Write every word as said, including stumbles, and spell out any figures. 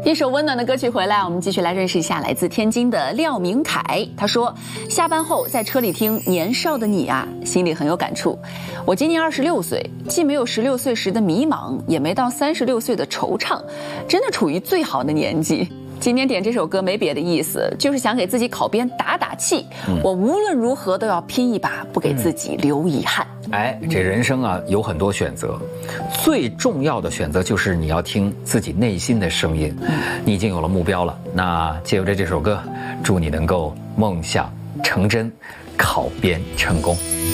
一首温暖的歌曲回来，我们继续来认识一下来自天津的廖明凯。他说，下班后在车里听《年少的你》啊，心里很有感触。我今年二十六岁，既没有十六岁时的迷茫，也没到三十六岁的惆怅，真的处于最好的年纪。今天点这首歌没别的意思，就是想给自己考编打打气、嗯、我无论如何都要拼一把，不给自己留遗憾、 嗯、哎，这人生啊有很多选择，最重要的选择就是你要听自己内心的声音、嗯、你已经有了目标了，那借由着这首歌，祝你能够梦想成真，考编成功。